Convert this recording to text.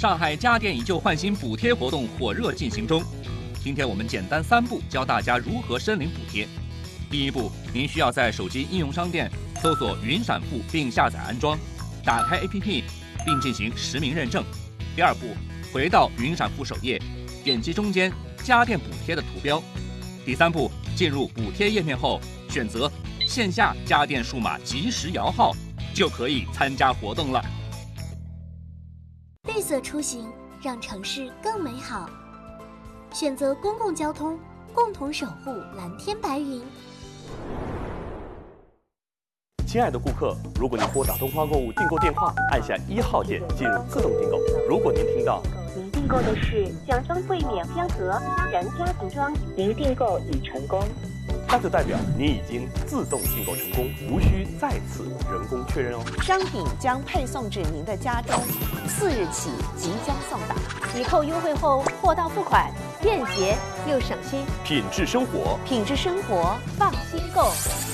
上海家电以旧换新补贴活动火热进行中。今天我们简单3步教大家如何申领补贴。第一步，您需要在手机应用商店搜索云闪付并下载安装，打开 APP 并进行实名认证。第二步，回到云闪付首页，点击中间家电补贴的图标。第三步，进入补贴页面后，选择线下家电数码即时摇号，就可以参加活动了。 绿色出行，让城市更美好。选择公共交通，共同守护蓝天白云。 亲爱的顾客，如果您拨打东方购物订购电话，按下1号键进入自动订购。如果您听到您订购的是奖装柜免香盒杀人家庭装，您订购已成功， 那就代表您已经自动订购成功，无需再次人工确认哦。 商品将配送至您的家中，4日起即将送达。抵扣优惠后，货到付款，便捷又省心。 品质生活， 品质生活，放心购。